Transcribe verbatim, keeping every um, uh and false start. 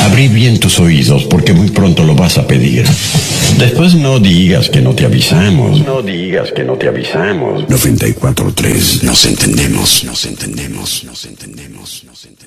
Abrí bien tus oídos porque muy pronto lo vas a pedir. Después no digas que no te avisamos. No digas que no te avisamos. noventa y cuatro punto tres. Nos entendemos, nos entendemos, nos entendemos, nos entendemos.